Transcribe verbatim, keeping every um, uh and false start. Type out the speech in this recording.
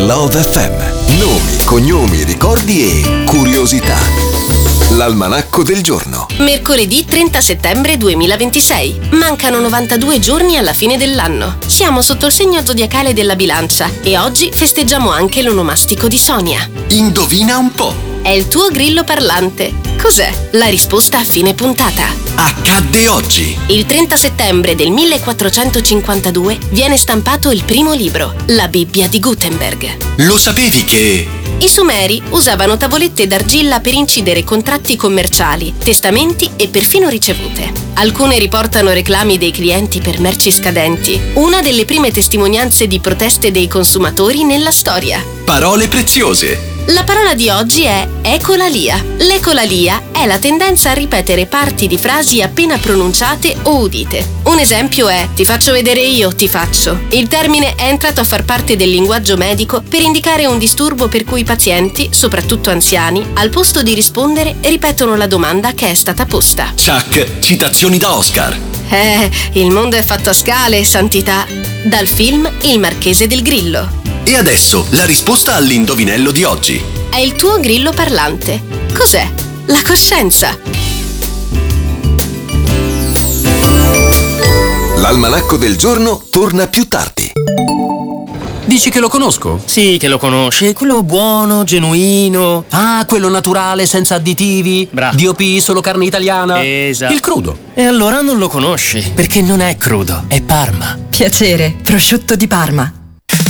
Love F M. Nomi, cognomi, ricordi e curiosità. L'almanacco del giorno. Mercoledì trenta settembre duemilaventisei. Mancano novantadue giorni alla fine dell'anno. Siamo sotto il segno zodiacale della Bilancia e oggi festeggiamo anche l'onomastico di Sonia. Indovina un po'. È il tuo grillo parlante. Cos'è? La risposta a fine puntata. Accadde oggi. Il trenta settembre del millequattrocentocinquantadue viene stampato il primo libro, la Bibbia di Gutenberg. Lo sapevi che... I Sumeri usavano tavolette d'argilla per incidere contratti commerciali, testamenti e perfino ricevute. Alcune riportano reclami dei clienti per merci scadenti, una delle prime testimonianze di proteste dei consumatori nella storia. Parole preziose. La parola di oggi è ecolalia. L'ecolalia è la tendenza a ripetere parti di frasi appena pronunciate o udite. Un esempio è ti faccio vedere io, ti faccio. Il termine è entrato a far parte del linguaggio medico per indicare un disturbo per cui i pazienti, soprattutto anziani, al posto di rispondere ripetono la domanda che è stata posta. Chuck, citazioni da Oscar. Eh, il mondo è fatto a scale, santità. Dal film Il Marchese del Grillo. E adesso la risposta all'indovinello di oggi. È il tuo grillo parlante. Cos'è? La coscienza. L'almanacco del giorno torna più tardi. Dici che lo conosco? Sì, che lo conosci, quello buono, genuino. Ah, quello naturale, senza additivi. Bravo. D O P, solo carne italiana. Esatto. Il crudo. E allora non lo conosci, perché non è crudo, è Parma. Piacere, prosciutto di Parma.